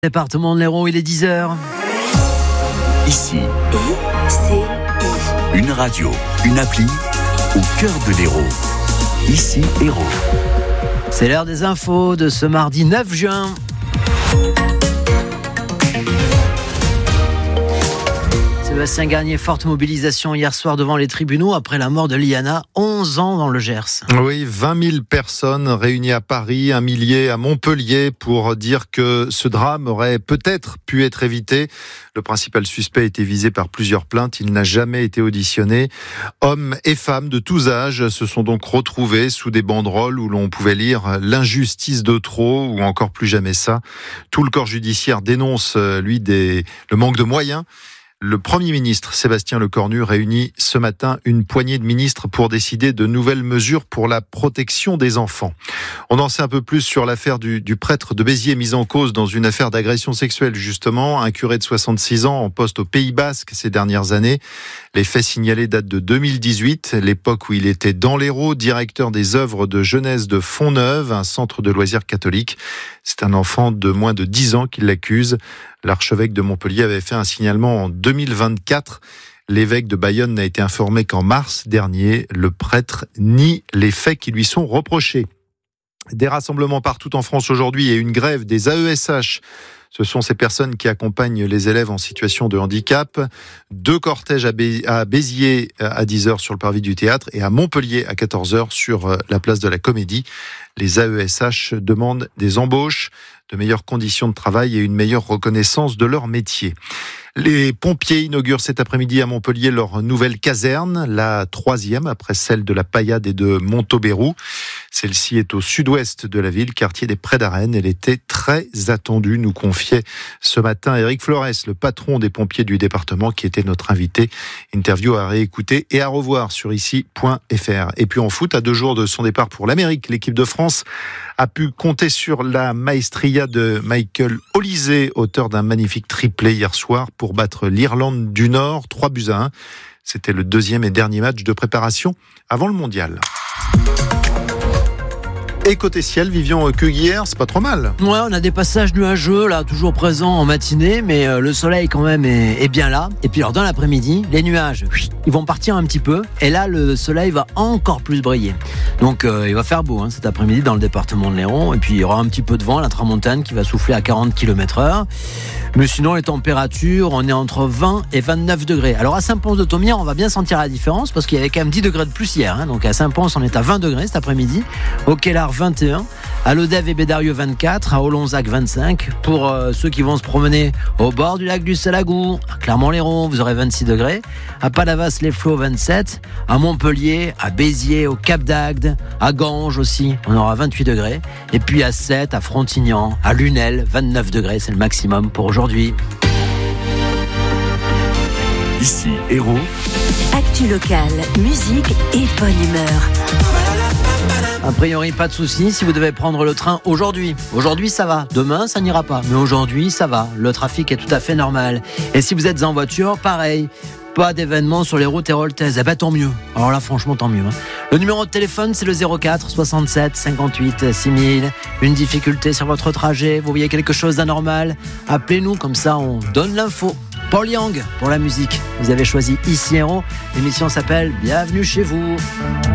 Département de l'Hérault, il est 10h. Ici, une radio, une appli au cœur de l'Hérault. Ici, Hérault. C'est l'heure des infos de ce mardi 9 juin. Sébastien Garnier, forte mobilisation hier soir devant les tribunaux après la mort de Liana, 11 ans dans le Gers. Oui, 20 000 personnes réunies à Paris, 1 millier à Montpellier pour dire que ce drame aurait peut-être pu être évité. Le principal suspect a été visé par plusieurs plaintes, il n'a jamais été auditionné. Hommes et femmes de tous âges se sont donc retrouvés sous des banderoles où l'on pouvait lire « L'injustice de trop » ou encore « Plus jamais ça ». Tout le corps judiciaire dénonce, lui, le manque de moyens. Le Premier ministre Sébastien Lecornu réunit ce matin une poignée de ministres pour décider de nouvelles mesures pour la protection des enfants. On en sait un peu plus sur l'affaire du prêtre de Béziers mis en cause dans une affaire d'agression sexuelle justement. Un curé de 66 ans en poste au Pays Basque ces dernières années. Les faits signalés datent de 2018, l'époque où il était dans l'Hérault, directeur des œuvres de jeunesse de Fontneuve, un centre de loisirs catholique. C'est un enfant de moins de 10 ans qui l'accuse. L'archevêque de Montpellier avait fait un signalement en 2024. L'évêque de Bayonne n'a été informé qu'en mars dernier, le prêtre nie les faits qui lui sont reprochés. Des rassemblements partout en France aujourd'hui et une grève des AESH. Ce sont ces personnes qui accompagnent les élèves en situation de handicap. 2 cortèges à Béziers à 10h sur le parvis du théâtre et à Montpellier à 14h sur la place de la Comédie. Les AESH demandent des embauches, de meilleures conditions de travail et une meilleure reconnaissance de leur métier. Les pompiers inaugurent cet après-midi à Montpellier leur nouvelle caserne, la 3e après celle de la Paillade et de Montauberou. Celle-ci est au sud-ouest de la ville, quartier des Prés d'Arène. Elle était très attendue, nous confiait ce matin Éric Flores, le patron des pompiers du département, qui était notre invité. Interview à réécouter et à revoir sur ici.fr. Et puis en foot, à 2 jours de son départ pour l'Amérique, l'équipe de France a pu compter sur la maestria de Michael Olise, auteur d'un magnifique triplé hier soir pour battre l'Irlande du Nord, 3-1. C'était le 2e et dernier match de préparation avant le mondial. Et côté ciel, Vivian Cueillière, c'est pas trop mal. Ouais, on a des passages nuageux là, toujours présents en matinée, mais le soleil quand même est bien là. Et puis alors dans l'après-midi, les nuages, ils vont partir un petit peu, et là le soleil va encore plus briller. Donc il va faire beau cet après-midi dans le département de l'Hérault, et puis il y aura un petit peu de vent, la tramontane qui va souffler à 40 km/h. Mais sinon les températures, on est entre 20 et 29 degrés. Alors à Saint-Pons-de-Thomières, on va bien sentir la différence parce qu'il y avait quand même 10 degrés de plus hier. Donc à Saint-Pons, on est à 20 degrés cet après-midi. Au Quélard, 21, à Lodève et Bédarieux 24, à Olonzac 25. Pour ceux qui vont se promener au bord du lac du Salagou, à Clermont-Lérault, vous aurez 26 degrés, à Palavas-les-Flots 27, à Montpellier, à Béziers, au Cap d'Agde, à Ganges aussi, on aura 28 degrés, et puis à Sète, à Frontignan, à Lunel, 29 degrés, c'est le maximum pour aujourd'hui. Ici, Hérault. Actu locale, musique et bonne humeur. A priori, pas de soucis si vous devez prendre le train aujourd'hui. Aujourd'hui, ça va. Demain, ça n'ira pas. Mais aujourd'hui, ça va. Le trafic est tout à fait normal. Et si vous êtes en voiture, pareil. Pas d'événements sur les routes héroltaises. Eh ben, tant mieux. Alors là, franchement, tant mieux. Le numéro de téléphone, c'est le 04 67 58 6000. Une difficulté sur votre trajet, vous voyez quelque chose d'anormal, appelez-nous, comme ça, on donne l'info. Paul Yang pour la musique. Vous avez choisi Ici Hérault. L'émission s'appelle Bienvenue chez vous.